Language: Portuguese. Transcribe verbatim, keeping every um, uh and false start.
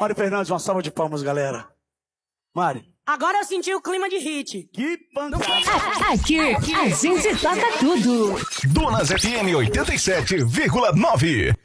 Mari Fernandes, uma salva de palmas, galera. Mari. Agora eu senti o clima de hit. Que pancada. Aqui, a gente toca tudo. Donas F M oitenta e sete vírgula nove.